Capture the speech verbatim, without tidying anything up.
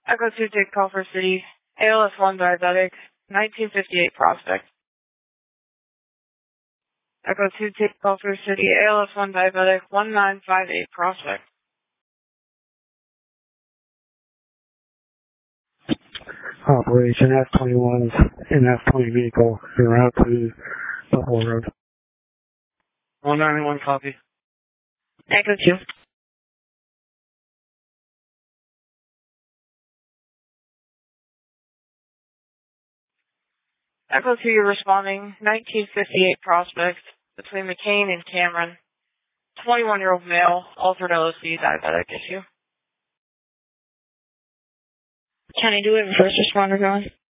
Echo two, take call for city. A L S one diabetic, nineteen fifty-eight prospect. Echo two, take call for city. A L S one diabetic, one nine five eight prospect. Operation F twenty-one and F twenty vehicle en route to Buffalo Road. one ninety-one, copy. Echo two. Echo two, you're responding. nineteen fifty-eight prospect between McCain and Cameron. twenty-one-year-old male, altered L O C, diabetic issue. Can I do it? First responder going.